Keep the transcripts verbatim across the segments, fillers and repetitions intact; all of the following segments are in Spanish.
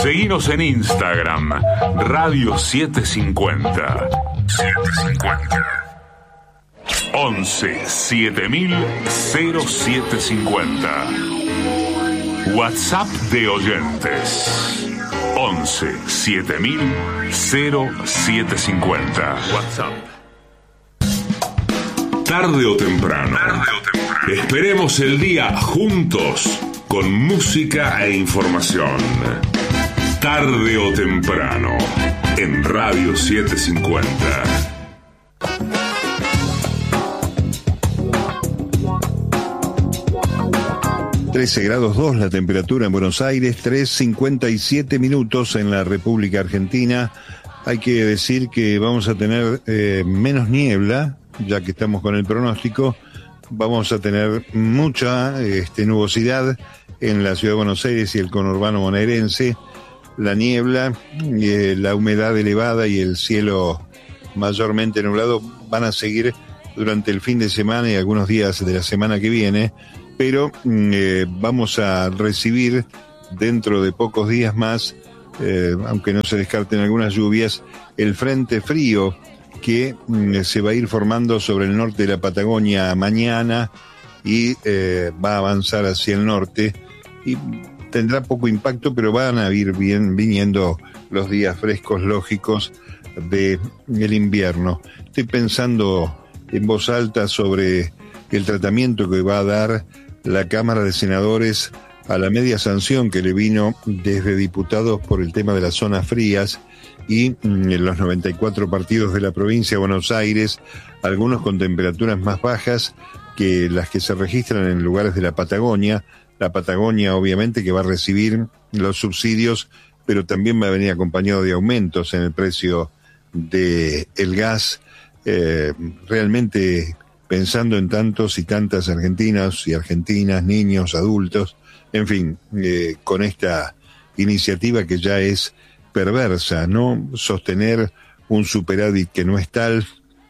Seguinos en Instagram, Radio setecientos cincuenta. setecientos cincuenta. once siete mil cero siete cincuenta. WhatsApp de oyentes. once siete mil cero siete cincuenta. WhatsApp. Tarde o temprano. Tarde o temprano. Esperemos el día juntos con música e información. Tarde o temprano en Radio setecientos cincuenta. trece grados dos la temperatura en Buenos Aires, tres cincuenta y siete minutos en la República Argentina. Hay que decir que vamos a tener eh, menos niebla, ya que estamos con el pronóstico. Vamos a tener mucha este, nubosidad en la ciudad de Buenos Aires y el conurbano bonaerense. La niebla, eh, la humedad elevada y el cielo mayormente nublado van a seguir durante el fin de semana y algunos días de la semana que viene, pero eh, vamos a recibir dentro de pocos días más, eh, aunque no se descarten algunas lluvias, el frente frío que eh, se va a ir formando sobre el norte de la Patagonia mañana y eh, va a avanzar hacia el norte y tendrá poco impacto, pero van a ir bien viniendo los días frescos lógicos de el invierno. Estoy pensando en voz alta sobre el tratamiento que va a dar la Cámara de Senadores a la media sanción que le vino desde diputados por el tema de las zonas frías y en los noventa y cuatro partidos de la provincia de Buenos Aires, algunos con temperaturas más bajas que las que se registran en lugares de la Patagonia. La Patagonia, obviamente, que va a recibir los subsidios, pero también va a venir acompañado de aumentos en el precio del gas. Eh, realmente pensando en tantos y tantas argentinas y argentinas, niños, adultos, en fin, eh, con esta iniciativa que ya es perversa, ¿no? Sostener un superávit que no es tal,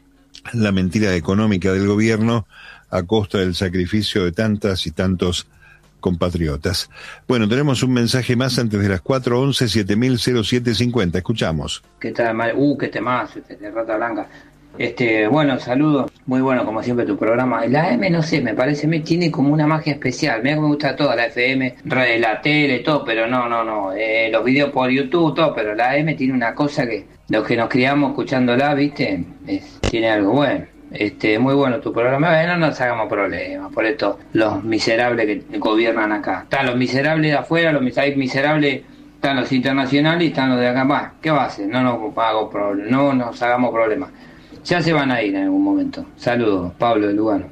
la mentira económica del gobierno a costa del sacrificio de tantas y tantos compatriotas. Bueno, tenemos un mensaje más antes de las cuatro, once, siete mil siete cincuenta. Escuchamos. ¿Qué tal? Uh, qué temazo, este de Rata Blanca. Este, bueno, saludos. Muy bueno, como siempre, tu programa. La A M, no sé, me parece, me tiene como una magia especial. Mira que me gusta todo, la F M, la tele, todo, pero no, no, no. Eh, los videos por YouTube, todo, pero la A M tiene una cosa que los que nos criamos escuchándola, ¿viste? Es, tiene algo bueno. Este, muy bueno tu programa. Bueno, no nos hagamos problemas por esto, los miserables que gobiernan acá. Están los miserables de afuera, los miserables, están los internacionales y están los de acá. Bah, ¿qué va a hacer? No nos hago problem- no nos hagamos problemas. Ya se van a ir en algún momento. Saludos, Pablo de Lugano.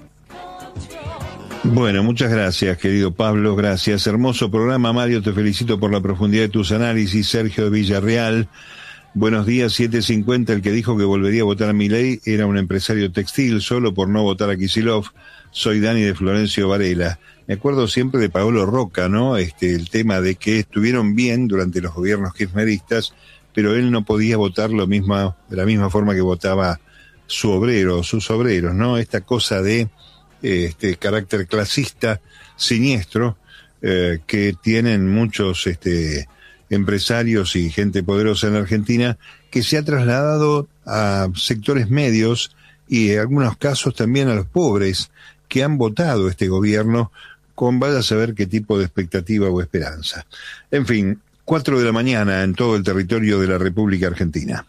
Bueno, muchas gracias, querido Pablo, gracias. Hermoso programa, Mario, te felicito por la profundidad de tus análisis. Sergio de Villarreal. Buenos días, siete cincuenta, el que dijo que volvería a votar a Milei era un empresario textil solo por no votar a Kicillof. Soy Dani de Florencio Varela. Me acuerdo siempre de Paolo Roca, ¿no? Este, el tema de que estuvieron bien durante los gobiernos kirchneristas, pero él no podía votar lo mismo, de la misma forma que votaba su obrero, sus obreros, ¿no? Esta cosa de este carácter clasista, siniestro, eh, que tienen muchos este empresarios y gente poderosa en la Argentina, que se ha trasladado a sectores medios y en algunos casos también a los pobres que han votado este gobierno con vaya a saber qué tipo de expectativa o esperanza. En fin, cuatro de la mañana en todo el territorio de la República Argentina.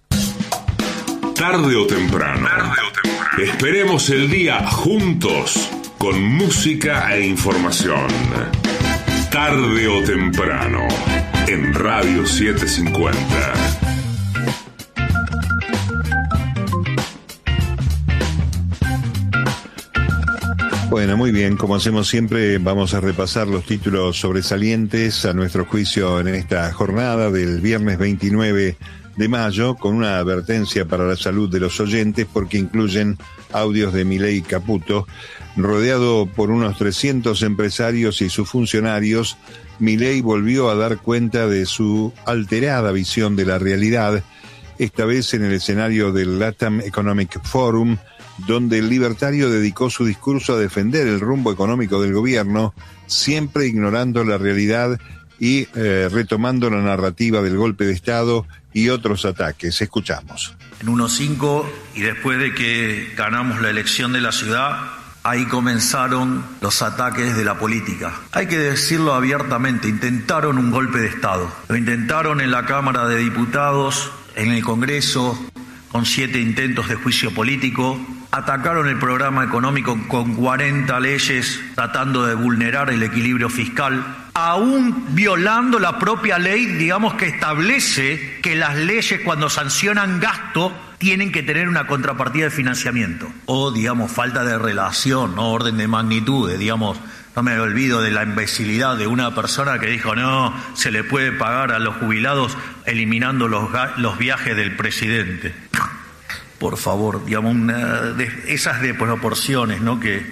Tarde o temprano. Tarde o temprano. Esperemos el día juntos con música e información. Tarde o temprano en Radio setecientos cincuenta. Bueno, muy bien, como hacemos siempre, vamos a repasar los títulos sobresalientes a nuestro juicio en esta jornada del viernes veintinueve de mayo, con una advertencia para la salud de los oyentes, porque incluyen audios de Milei Caputo. Rodeado por unos trescientos empresarios y sus funcionarios, Milei volvió a dar cuenta de su alterada visión de la realidad, esta vez en el escenario del LATAM Economic Forum, donde el libertario dedicó su discurso a defender el rumbo económico del gobierno, siempre ignorando la realidad y eh, retomando la narrativa del golpe de Estado y otros ataques. Escuchamos. En uno cinco, y después de que ganamos la elección de la ciudad, ahí comenzaron los ataques de la política. Hay que decirlo abiertamente, intentaron un golpe de Estado. Lo intentaron en la Cámara de Diputados, en el Congreso, con siete intentos de juicio político. Atacaron el programa económico con cuarenta leyes, tratando de vulnerar el equilibrio fiscal, aún violando la propia ley, digamos, que establece que las leyes, cuando sancionan gasto, tienen que tener una contrapartida de financiamiento. O, digamos, falta de relación, no orden de magnitudes, digamos. No me olvido de la imbecilidad de una persona que dijo, no, se le puede pagar a los jubilados eliminando los, los viajes del presidente. Por favor, digamos, una de esas de proporciones, ¿no? Que...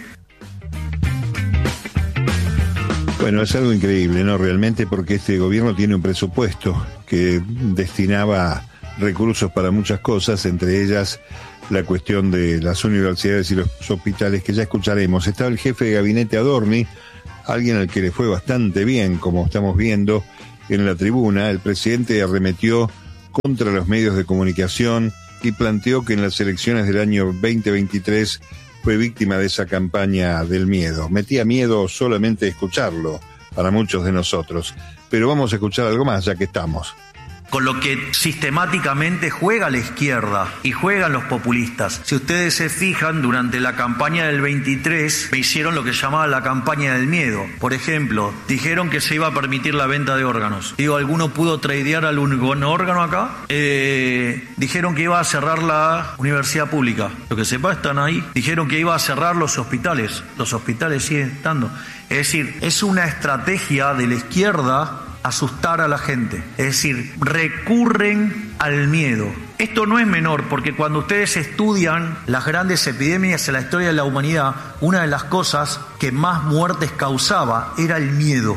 Bueno, es algo increíble, ¿no? Realmente, porque este gobierno tiene un presupuesto que destinaba recursos para muchas cosas, entre ellas la cuestión de las universidades y los hospitales, que ya escucharemos. Estaba el jefe de gabinete Adorni, alguien al que le fue bastante bien, como estamos viendo en la tribuna. El presidente arremetió contra los medios de comunicación y planteó que en las elecciones del año veinte veintitrés fue víctima de esa campaña del miedo. Metía miedo solamente escucharlo para muchos de nosotros. Pero vamos a escuchar algo más, ya que estamos. Con lo que sistemáticamente juega la izquierda y juegan los populistas. Si ustedes se fijan, durante la campaña del veintitrés me hicieron lo que llamaba la campaña del miedo. Por ejemplo, dijeron que se iba a permitir la venta de órganos. Digo, ¿alguno pudo tradear algún órgano acá? Eh, dijeron que iba a cerrar la universidad pública. Lo que sepa, están ahí. Dijeron que iba a cerrar los hospitales. Los hospitales siguen estando. Es decir, es una estrategia de la izquierda asustar a la gente, es decir, recurren al miedo. Esto no es menor, porque cuando ustedes estudian las grandes epidemias en la historia de la humanidad, una de las cosas que más muertes causaba era el miedo.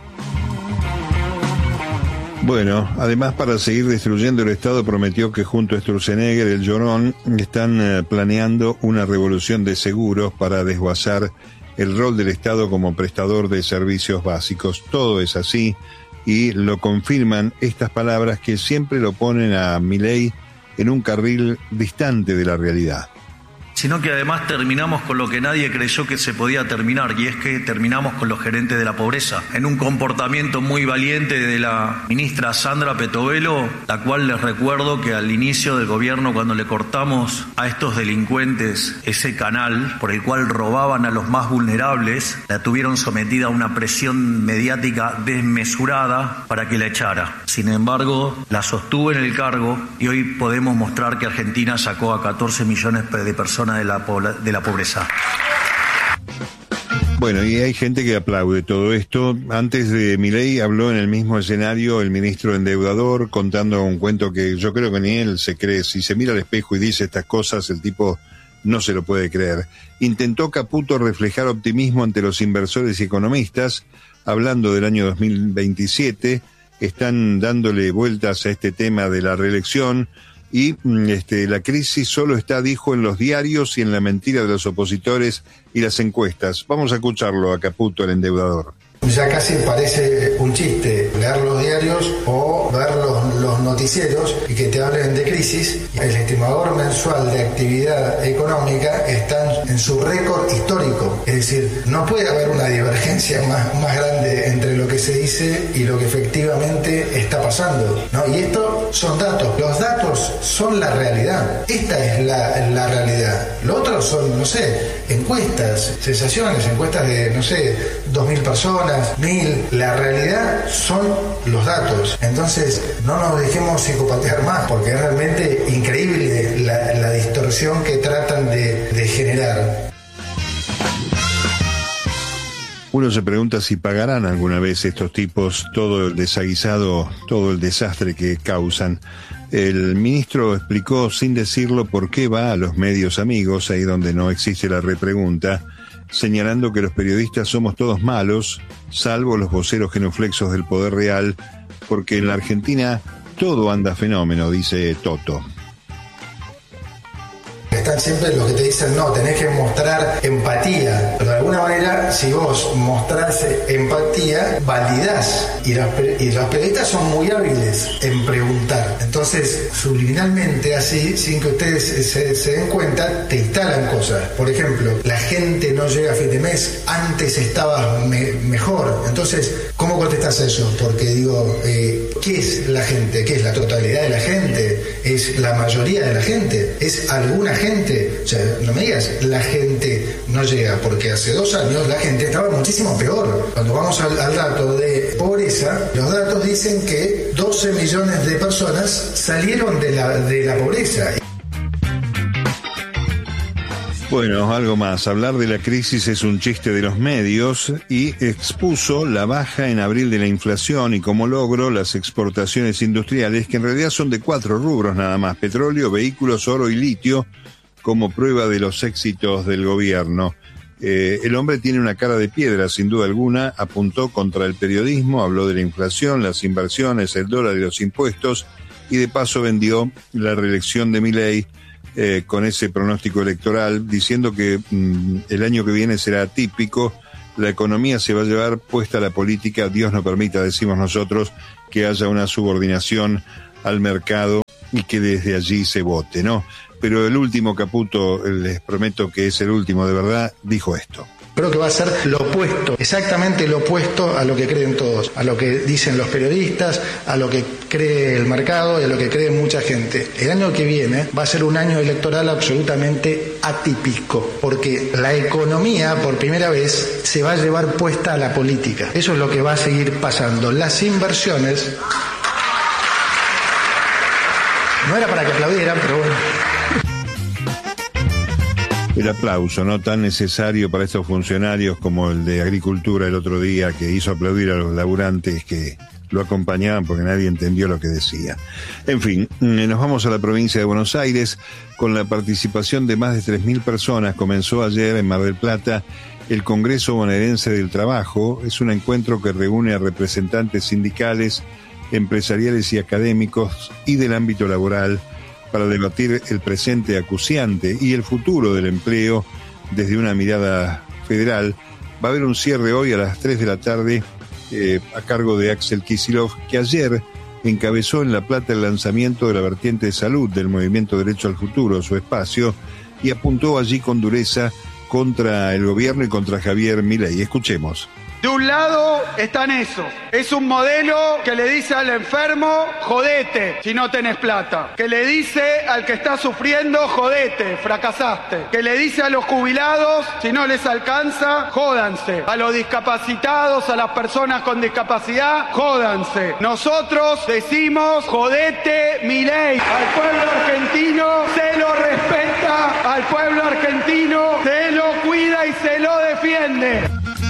Bueno, además, para seguir destruyendo el Estado, prometió que junto a Sturzenegger, el Llorón, están eh, planeando una revolución de seguros para desguazar el rol del Estado como prestador de servicios básicos. Todo es así. Y lo confirman estas palabras que siempre lo ponen a Milei en un carril distante de la realidad. Sino que además terminamos con lo que nadie creyó que se podía terminar, y es que terminamos con los gerentes de la pobreza, en un comportamiento muy valiente de la ministra Sandra Petovelo, la cual les recuerdo que al inicio del gobierno, cuando le cortamos a estos delincuentes ese canal por el cual robaban a los más vulnerables, la tuvieron sometida a una presión mediática desmesurada para que la echara. Sin embargo, la sostuvo en el cargo y hoy podemos mostrar que Argentina sacó a catorce millones de personas de la, de la pobreza. Bueno, y hay gente que aplaude todo esto. Antes de Milei habló en el mismo escenario el ministro endeudador, contando un cuento que yo creo que ni él se cree. Si se mira al espejo y dice estas cosas, el tipo no se lo puede creer. Intentó Caputo reflejar optimismo ante los inversores y economistas, hablando del año dos mil veintisiete. Están dándole vueltas a este tema de la reelección. Y este, la crisis solo está, dijo, en los diarios y en la mentira de los opositores y las encuestas. Vamos a escucharlo a Caputo, el endeudador. Ya casi parece un chiste leer los diarios o ver los, los noticieros y que te hablen de crisis. El estimador mensual de actividad económica está en su récord histórico. Es decir, no puede haber una divergencia más, más grande entre lo que se dice y lo que efectivamente está pasando, ¿no? Y esto son datos. Los datos son la realidad. Esta es la, la realidad. Lo otro son, no sé, encuestas, sensaciones, encuestas de, no sé, dos mil personas, mil. La realidad son los datos. Entonces, no nos dejemos psicopatear más, porque es realmente increíble la, la distorsión que tratan de, de generar. Uno se pregunta si pagarán alguna vez estos tipos todo el desaguisado, todo el desastre que causan. El ministro explicó sin decirlo por qué va a los medios amigos, ahí donde no existe la repregunta, señalando que los periodistas somos todos malos, salvo los voceros genuflexos del poder real, porque en la Argentina todo anda fenómeno, dice Toto. Están siempre los que te dicen, no, tenés que mostrar empatía, pero de alguna manera, si vos mostrás empatía, validás. Y los, y los periodistas son muy hábiles en preguntar. Entonces, subliminalmente, así, sin que ustedes se, se den cuenta, te instalan cosas. Por ejemplo, la gente no llega a fin de mes, antes estaba me, mejor. Entonces, ¿cómo contestás eso? Porque digo, eh, ¿qué es la gente? ¿Qué es la totalidad de la gente? ¿Es la mayoría de la gente? ¿Es alguna gente? O sea, no me digas, la gente no llega, porque hace dos años la gente estaba muchísimo peor. Cuando vamos al, al dato de pobreza, los datos dicen que doce millones de personas salieron de la, de la pobreza. Bueno, algo más. Hablar de la crisis es un chiste de los medios y expuso la baja en abril de la inflación y como logro las exportaciones industriales, que en realidad son de cuatro rubros nada más: petróleo, vehículos, oro y litio, como prueba de los éxitos del gobierno. Eh, el hombre tiene una cara de piedra, sin duda alguna. Apuntó contra el periodismo, habló de la inflación, las inversiones, el dólar y los impuestos, y de paso vendió la reelección de Milei eh, con ese pronóstico electoral, diciendo que mmm, el año que viene será atípico, la economía se va a llevar puesta a la política, Dios no permita, decimos nosotros, que haya una subordinación al mercado y que desde allí se vote, ¿no? Pero el último Caputo, les prometo que es el último de verdad, dijo esto. Creo que va a ser lo opuesto, exactamente lo opuesto a lo que creen todos, a lo que dicen los periodistas, a lo que cree el mercado y a lo que cree mucha gente. El año que viene va a ser un año electoral absolutamente atípico, porque la economía por primera vez se va a llevar puesta a la política. Eso es lo que va a seguir pasando. Las inversiones... No era para que aplaudieran, pero bueno... El aplauso, no tan necesario para estos funcionarios como el de Agricultura el otro día, que hizo aplaudir a los laburantes que lo acompañaban porque nadie entendió lo que decía. En fin, nos vamos a la provincia de Buenos Aires. Con la participación de más de tres mil personas, comenzó ayer en Mar del Plata el Congreso Bonaerense del Trabajo. Es un encuentro que reúne a representantes sindicales, empresariales y académicos y del ámbito laboral, para debatir el presente acuciante y el futuro del empleo desde una mirada federal. Va a haber un cierre hoy a las tres de la tarde eh, a cargo de Axel Kicillof, que ayer encabezó en La Plata el lanzamiento de la vertiente de salud del Movimiento Derecho al Futuro, su espacio, y apuntó allí con dureza contra el gobierno y contra Javier Milei. Escuchemos. De un lado están esos. Es un modelo que le dice al enfermo, jodete si no tenés plata. Que le dice al que está sufriendo, jodete, fracasaste. Que le dice a los jubilados, si no les alcanza, jódanse. A los discapacitados, a las personas con discapacidad, jódanse. Nosotros decimos, jodete Milei. Al pueblo argentino se lo respeta, al pueblo argentino se lo cuida y se lo defiende.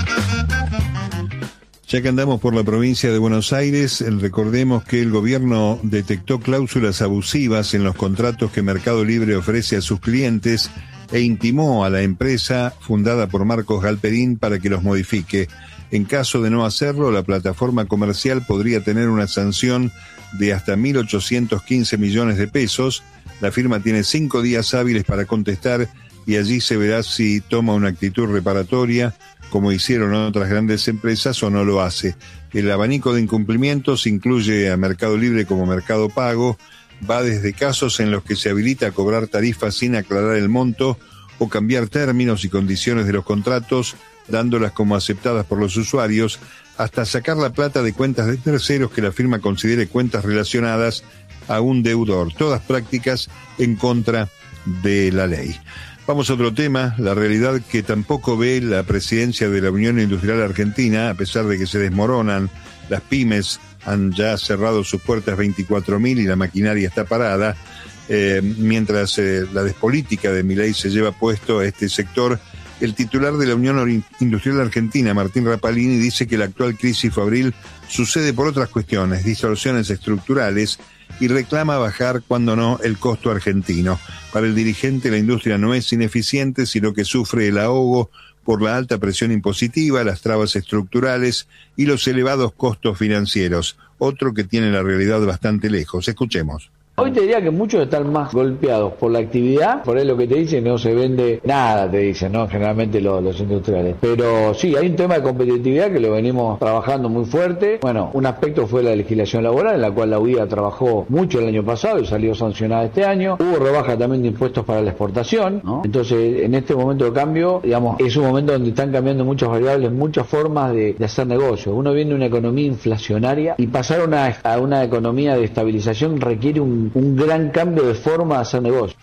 Ya que andamos por la provincia de Buenos Aires, recordemos que el gobierno detectó cláusulas abusivas en los contratos que Mercado Libre ofrece a sus clientes e intimó a la empresa fundada por Marcos Galperín para que los modifique. En caso de no hacerlo, la plataforma comercial podría tener una sanción de hasta mil ochocientos quince millones de pesos. La firma tiene cinco días hábiles para contestar y allí se verá si toma una actitud reparatoria, como hicieron otras grandes empresas, o no lo hace. El abanico de incumplimientos incluye a Mercado Libre como Mercado Pago, va desde casos en los que se habilita a cobrar tarifas sin aclarar el monto o cambiar términos y condiciones de los contratos, dándolas como aceptadas por los usuarios, hasta sacar la plata de cuentas de terceros que la firma considere cuentas relacionadas a un deudor. Todas prácticas en contra de la ley. Vamos a otro tema, la realidad que tampoco ve la presidencia de la Unión Industrial Argentina, a pesar de que se desmoronan, las pymes han ya cerrado sus puertas veinticuatro mil y la maquinaria está parada, eh, mientras eh, la despolítica de Milei se lleva puesto a este sector. El titular de la Unión Industrial Argentina, Martín Rapalini, dice que la actual crisis fabril sucede por otras cuestiones, distorsiones estructurales, y reclama bajar, cuando no, el costo argentino. Para el dirigente, la industria no es ineficiente, sino que sufre el ahogo por la alta presión impositiva, las trabas estructurales y los elevados costos financieros. Otro que tiene la realidad bastante lejos. Escuchemos. Hoy te diría que muchos están más golpeados por la actividad, por ahí lo que te dicen, no se vende nada, te dicen, ¿no? Generalmente los, los industriales. Pero sí, hay un tema de competitividad que lo venimos trabajando muy fuerte. Bueno, un aspecto fue la legislación laboral, en la cual la U I A trabajó mucho el año pasado y salió sancionada este año. Hubo rebaja también de impuestos para la exportación, ¿no? Entonces, en este momento de cambio, digamos, es un momento donde están cambiando muchas variables, muchas formas de, de hacer negocio. Uno viene de una economía inflacionaria y pasar a una, a una economía de estabilización requiere un un gran cambio de forma de hacer negocio.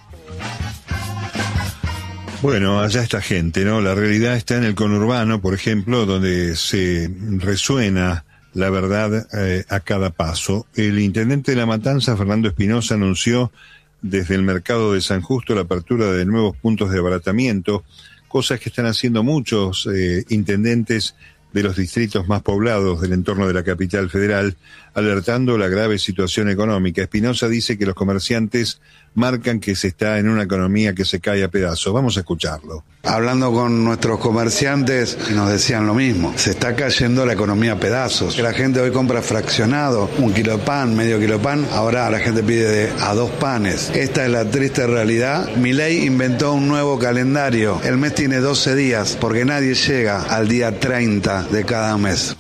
Bueno, allá está gente, ¿no? La realidad está en el conurbano, por ejemplo, donde se resuena la verdad eh, a cada paso. El intendente de La Matanza, Fernando Espinosa, anunció desde el mercado de San Justo la apertura de nuevos puntos de abaratamiento, cosas que están haciendo muchos eh, intendentes de los distritos más poblados del entorno de la capital federal, alertando la grave situación económica. Espinosa dice que los comerciantes marcan que se está en una economía que se cae a pedazos. Vamos a escucharlo. Hablando con nuestros comerciantes, nos decían lo mismo. Se está cayendo la economía a pedazos. Que la gente hoy compra fraccionado, un kilo de pan, medio kilo de pan. Ahora la gente pide de a dos panes. Esta es la triste realidad. Milei inventó un nuevo calendario. El mes tiene doce días porque nadie llega al día treinta de cada mes.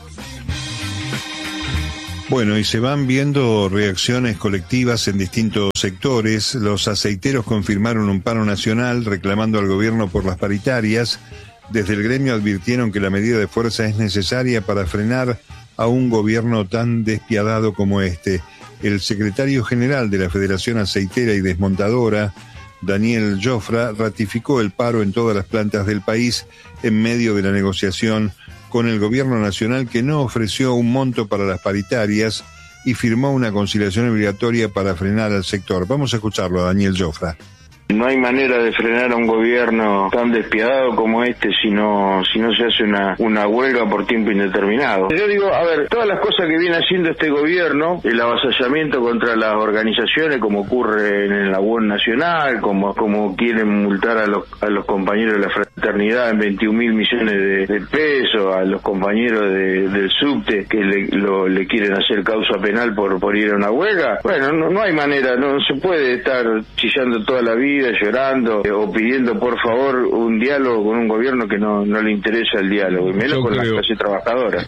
Bueno, y se van viendo reacciones colectivas en distintos sectores. Los aceiteros confirmaron un paro nacional reclamando al gobierno por las paritarias. Desde el gremio advirtieron que la medida de fuerza es necesaria para frenar a un gobierno tan despiadado como este. El secretario general de la Federación Aceitera y Desmontadora, Daniel Jofra, ratificó el paro en todas las plantas del país en medio de la negociación con el gobierno nacional, que no ofreció un monto para las paritarias y firmó una conciliación obligatoria para frenar al sector. Vamos a escucharlo a Daniel Jofra. No hay manera de frenar a un gobierno tan despiadado como este si no si no se hace una una huelga por tiempo indeterminado. Yo digo, a ver, todas las cosas que viene haciendo este gobierno, el avasallamiento contra las organizaciones, como ocurre en la U O N Nacional, como como quieren multar a los a los compañeros de la fraternidad en veintiún mil millones de, de pesos, a los compañeros de, del subte que le, lo, le quieren hacer causa penal por por ir a una huelga. Bueno, no, no hay manera, no se puede estar chillando toda la vida, llorando eh, o pidiendo por favor un diálogo con un gobierno que no, no le interesa el diálogo, y menos Yo con creo. la clase trabajadora.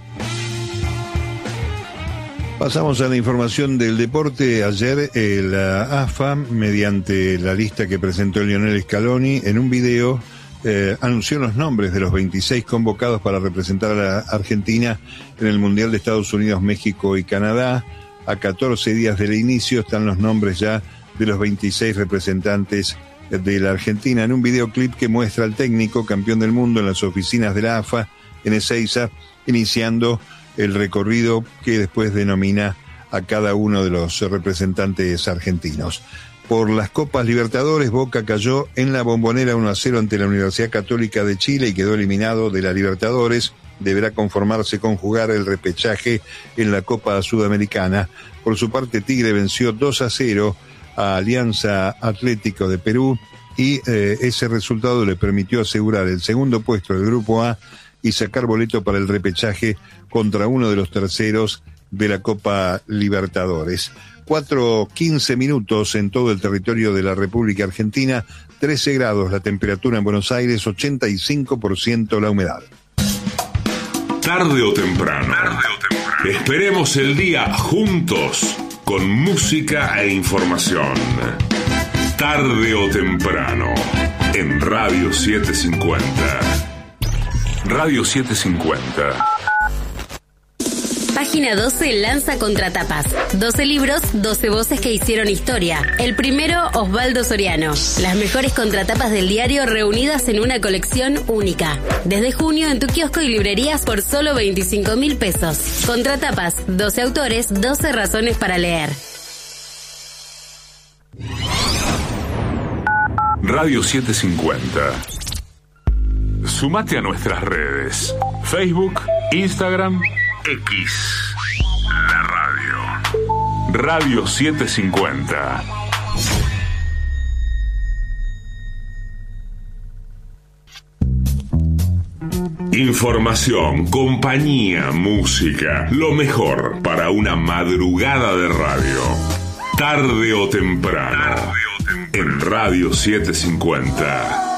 Pasamos a la información del deporte. Ayer eh, la A F A, mediante la lista que presentó Lionel Scaloni, en un video eh, anunció los nombres de los veintiséis convocados para representar a la Argentina en el Mundial de Estados Unidos, México y Canadá. A catorce días del inicio están los nombres ya de los veintiséis representantes de la Argentina, en un videoclip que muestra al técnico campeón del mundo en las oficinas de la A F A en Ezeiza, iniciando el recorrido que después denomina a cada uno de los representantes argentinos. Por las Copas Libertadores, Boca cayó en la Bombonera uno a cero ante la Universidad Católica de Chile y quedó eliminado de la Libertadores. Deberá conformarse con jugar el repechaje en la Copa Sudamericana. Por su parte, Tigre venció dos a cero a Alianza Atlético de Perú y eh, ese resultado le permitió asegurar el segundo puesto del Grupo A y sacar boleto para el repechaje contra uno de los terceros de la Copa Libertadores. Cuatro quince minutos en todo el territorio de la República Argentina, trece grados la temperatura en Buenos Aires, ochenta y cinco por ciento la humedad. Tarde o temprano. Tarde o temprano. Esperemos el día juntos, con música e información. Tarde o temprano, en Radio setecientos cincuenta. Radio setecientos cincuenta. Página doce lanza Contratapas. doce libros, doce voces que hicieron historia. El primero, Osvaldo Soriano. Las mejores contratapas del diario reunidas en una colección única. Desde junio en tu kiosco y librerías por solo veinticinco mil pesos. Contratapas, doce autores, doce razones para leer. Radio setecientos cincuenta. Sumate a nuestras redes. Facebook, Instagram, X. La radio. Radio setecientos cincuenta. Información, compañía, música. Lo mejor para una madrugada de radio. Tarde o temprano. En Radio setecientos cincuenta.